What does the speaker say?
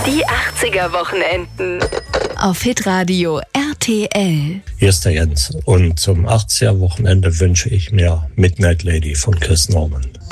Die 80er Wochenenden. Auf Hitradio RTL. Hier ist der Jens und zum 80er Wochenende wünsche ich mir Midnight Lady von Chris Norman.